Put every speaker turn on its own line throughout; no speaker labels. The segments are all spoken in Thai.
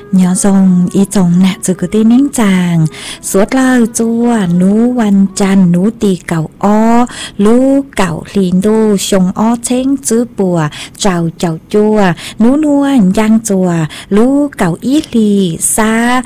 nhỏ dòng ý dòng nạ từ cái tên nính chàng suốt lao chua nú văn chăn nú tì cào o lú cào lìn đô sông o chén chữ bùa trào chào chua nú nuông giang chùa lú cào ít lì xa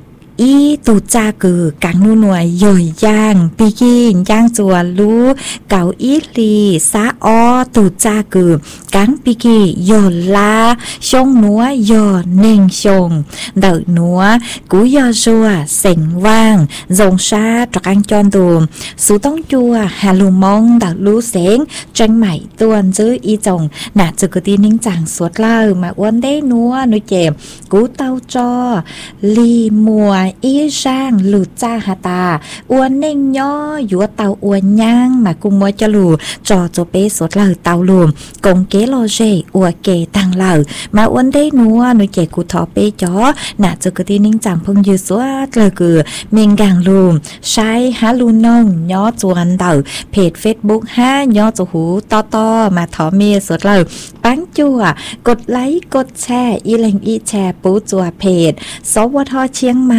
ý tụ cha cử càng nu nuôi dồi giang pi ki giang chùa lú cào ít lì xá o tụ cha cử càng pi ki dồi la sông núa dồi nền sông đợi núa cú dồi chùa sành vang dòng xa trọc ăn tròn tù sú tông chùa hà lù mong đợi lú sén tranh mày tuần dưới y chồng nạ chữ cái tin nính chàng suốt lao mà uốn đế núa nuôi chèm cú tao cho li mùa ý sang lù cha hà ta uốn nên nhó dúa tàu uốn nhang mà cùng mua cho lù trò cho bé suốt lời tàu lù công kế lo dễ uốn kề tăng lời mà uốn đấy núa nuôi trẻ cụ thọ bé chó nạ cho cái tin nính chẳng phong dư suốt lời cử mình càng lù sai há lù nông nhó chuan đầu page Facebook há nhó cho hú to to mà thọ mê suốt lời bán chùaกดไลค์กดแชร์อีแหล่งอีแชร์ปูจัวเพจสวทเชียงใหม่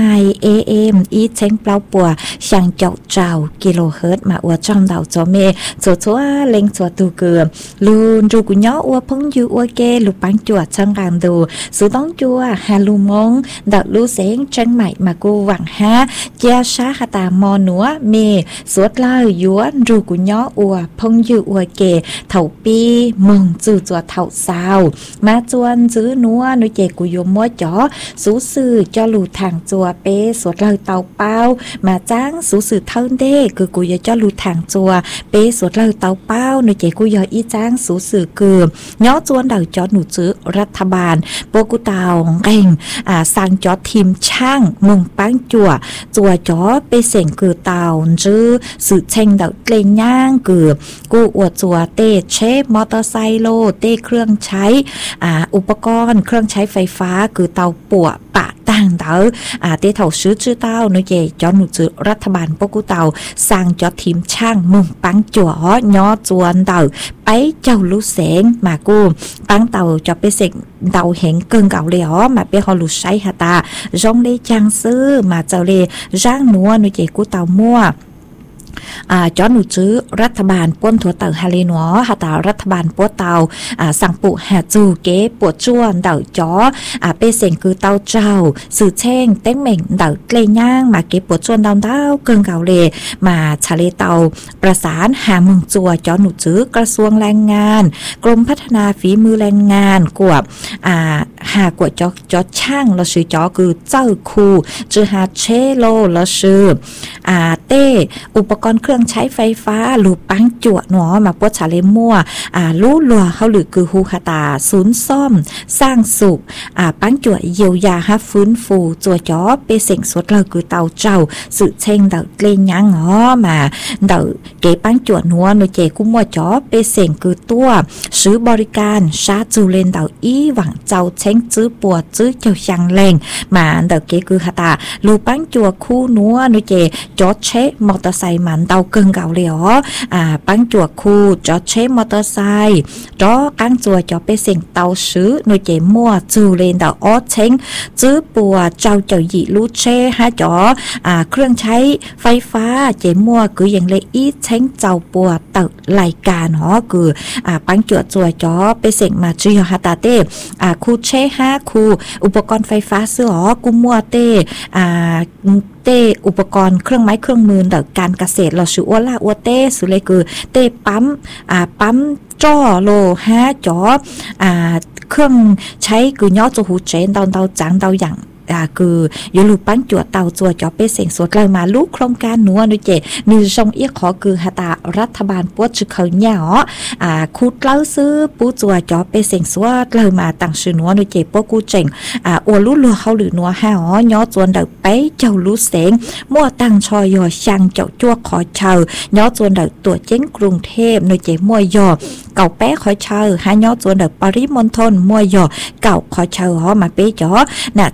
AM อีเชงเปล่าปัวช่างเจ้าเจ้ากิโลเฮิรตซ์มาอวดจ้องดาวจอเมจัวชัวเล็งจัวตูเกือลูนรูกุญย้ออวดพงยูอวดเกลูปังจัวช่างการดูสุต้องจัวฮาลูมงดาวลูเสงเชียงใหม่มากูหวังฮะเจ้าชาคตามอนัวเมสวดเล่าหยวนรูกุญย้ออวดพงยูอวดเกเถาปีมงจูจัวเถาสาวมาจวนซื้อนัวนุเจกุยมมัวจ๋อสูสื่อจอลูทางจัวเป้สวดเลยเตาเป้ามาจ้างสูสื่อเท่าเด้คือกุยจอลูทางจัวเป้สวดเลยเตาเป้านุเจกุยอีจ้างสูสื่อเกือย้อจวนเดาจอหนูซื้อรัฐบาลโปกุเตาเก่งสั่งจอทีมช่างมุงปังจัวจอเป้เสียงคือเตาซื้อสื่อเชงเดาเกลย่างเกือกูอวดจัวเต้เชฟมอเตอร์ไซค์โลเต้เครื่องใช้อุปกรณ์เครื่องใช้ไฟฟ้าคือเตาปั่วปะต่างเต๋อเตเถาซื้อชื่อเต้าโนเจจอหนูซื้อรัฐบาลปกุเตาสร้างจอทีมช่างมุงปังจั่วย้อจวนเต๋อไปเจ้าลูเสงมากูปังเต๋อจอไปเสกเต๋อเห็นเกินเก่าเลยมาไปฮอลูใช้ฮะตาจงได้จังซื้อมาเจ้าเลยร่างนัวโนเจกูเต๋ามั่วจอหนูซื้อรัฐบาลป้นถั่วเต่าฮาเลนัวหาตารัฐบาลป้นเต่าสั่งปุหาจูเก๋ปวดจ้วนเต่าจอเปเสงคือเต่าเจ้าสื่อแช่งเต้งเหม่งเต่าเกลย่างมาเก๋ปวดจ้วนเต่าเกินเก่าเลยมาชาเลเต่าประสานหาเมืองจัวจอหนูซื้อกระทรวงแรงงานกรมพัฒนาฝีมือแรงงานกวบหากวดจอช่างเราซื้อจอคือเจ้าคูจือหาเชโลเราซื้อเต้อุปกรณ์เครื่องใช้ไฟฟ้าลูปังจั่วหนอมาปวดชาเลมัวลู่ลัวเขาหรือคือฮูคาตาศูนย์ซ่อมสร้างสุขปังจั่วเยียวยาฮับฟื้นฟูจั่วจ๋อเปเสงสดเลยคือเตาเจ้าสื่อเชงเดาเกลยังหอมาเดาเก๋ปังจั่วหนัวโนเจกุ้มมัวจ๋อเปเสงคือตัวซื้อบริการชาจูเลนเดาอีหวังเจ้าเชงจื้อปวดจื้อเจ้ายังแรงมาเดาเก๋คือคาตาลูปังจั่วคู่นัวโนเจจอเชมอเตอร์ไซค์มันเตาเกินเก่าเลยปังจั่วคู่จอเชมอเตอร์ไซค์จอกังจั่วจอไปเสียงเตาซื้อโนเจมัวจูเลนเตาออเชงจื้อปัวเจ้าหยีลูเชฮะจอเครื่องใช้ไฟฟ้าเจมัวคืออย่างเลยอีเชงเจ้าปัวเติรายการหอคือปังจั่วจั่วจอไปเสียงมาจีฮาตาเต้คู่เชฮะคู่อุปกรณ์ไฟฟ้าซื้อหอกุมัวเต้เต้อุปกรณ์เครื่องไม้เครื่องมือต่างการเกษตรเราชื่อว่าละเต้สุเลยคือเต้ปั๊มจ่อโลฮะจ่อเครื่องใช้คือย่อจูหูเจนเตาจางเตาอย่างคือยูรูปังจั่วเตาจั่วจอเปเสียงสดเลยมาลูกโครงการนัวนุเจนิวซงเอียขอคือหาตารัฐบาลปวดชื่อเขาเนี่ยคูดเล่าซื้อปูจั่วจอเปเสียงสดเลยมาตั้งชื่อนัวนุเจปวกูเจ๋งอวลูลัวเขาหรือนัวห้าย่อจวนเดาไปเจ้าลูเสียงมั่วตั้งชอยอช่างเจ้าจั่วขอเชย่อจวนเดาตัวเจ้งกรุงเทพนุเจมั่วยอเก่าแป๊ขอเชหาย่อจวนเดาปริมณฑลมั่วยอเก่าขอเชมาเป๊ะจอน่ะจื้อ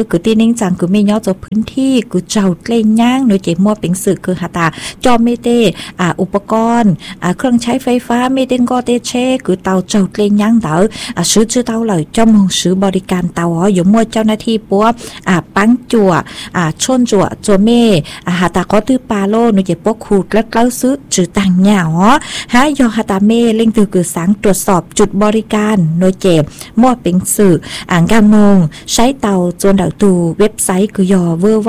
คือที่นิ่งจังคือไม่ย่อจบพื้นที่คือเจ้าเล่นย่างโดยเจมัวเป็นสื่อคือหาตาจอไม่เตอุปกรณ์เครื่องใช้ไฟฟ้าไม่เด้งก็เตเช่คือเตาเจ้าเล่นย่างเตาซื้อเตาเลยเจ้ามองซื้อบริการเตาอยู่มัวเจ้าหน้าที่ปัวปังจั่วชนจั่วจัวเม่หาตาก็ตื้อปลาโลโดยเจปวกขูดและเล้าซื้อจืดต่างเหงาหายอหาตาเม่เล่งคือสังตรวจสอบจุดบริการโดยเจมัวเป็นสื่อกางมงใช้เตาจนดาวตูเว็บไซต์คือยอ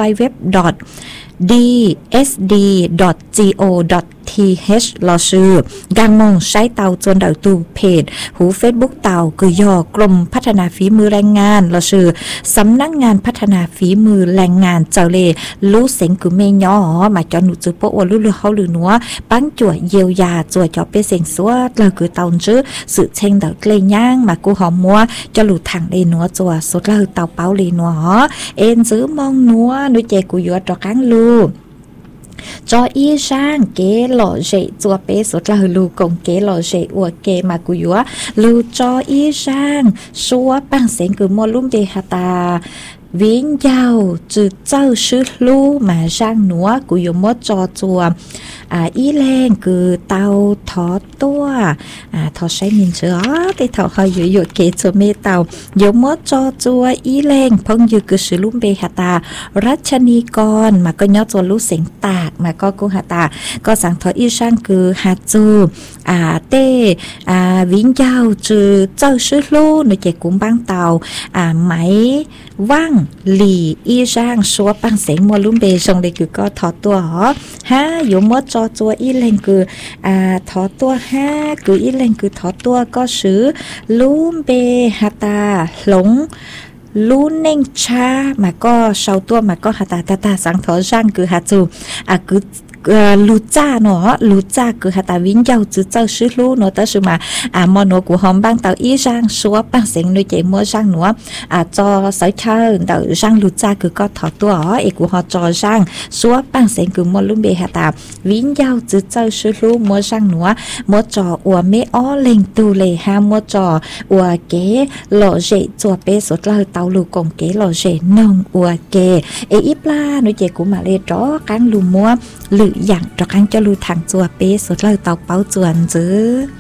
www.dsd.go.th ลอชื่อกางมงใช้เตาจนดาวตูเพจหูเฟซบุ๊กเตาคือยอกรมพัฒนาฝีมือแรงงานลอชื่อสำนักงานพัฒนาฝีมือแรงงานเจ้าเลรู้เสียงคือเมยอมาจอหนูจือโปะรู้เรือเขาหรือนัวปังจั่วเยียวยาจั่วจอเปเสียงสวดเลยคือเตาจื้อสื่อเชงเตาเลยย่างมากูหอมมัวจะหลุดถังเลยนัวจั่วสดเลยเตาเป้าเลยนัวเอ็นซื้อมองนัวด้วยเจกูยัวตระกังลูcho y sang kế lọ dậy chùa bé sốt là lù công kế lọ dậy ua kế mà cú yua lù cho y sang xua bằng sen cứ mua lúm bê hà ta viễn giàu chữ châu sư lu mà sang núa cú yua mua cho chùa y lên cứ tàu thọ tua thọ say nhìn chữa cái thọ hơi dữ dội kế chùa mê tàu yua mua cho chùa y lên phong dư cứ sư lúm bê hà taรัชนีกรมาก็ย่อตัวรู้เสียงตากมาก็กูหาตาก็สั่งทออีช่างคือหาจูเต้วิญญาจือเจ้าชื่อลูในเจกุ้มบ้างเตาไหมว่างหลี่อีช่างชัวปังเสียงมัวลุ่มเบชงเลยคือก็ถอดตัวหรอฮะอยู่มัวจอจัวอีเลงคือถอดตัวฮะคืออีเลงคือถอดตัวก็ซื้อลุ่มเบหาตาหลงลูเน่งชามาก็เชาตัวมาก็หาตาสังทอช่างคือหาจูคือลูจ้าเนาะลูจ้าคือหาตาวิญญาณจื้อเจ้าชื่อลูเนาะแต่ชื่อมามโนกูหอมบ้างเตาอีช่างชัวปังเสียงนุยเจมัวช่างหนัวจอสายเชิญเตาช่างลูจ้าคือก็ถอดตัวเอกกูหอจอช่างชัวปังเสียงคือมัวลุ่มเบหาตาวิญญาณจื้อเจ้าชื่อลูมัวช่างหนัวมัวจออัวเมอ้อเล็งตูเลยฮะมัวจออัวเก๋หล่อเจจัวเปสดเลยเตาลูกงเก๋หล่อเจนองอัวเก๋อีปลานุยเจกูมาเลยจ้อกังลูมัวหรืออย่างตระกังจะรู้ทางจัวเป๊ะสุดเลยเตาเป้าจวนจื้อ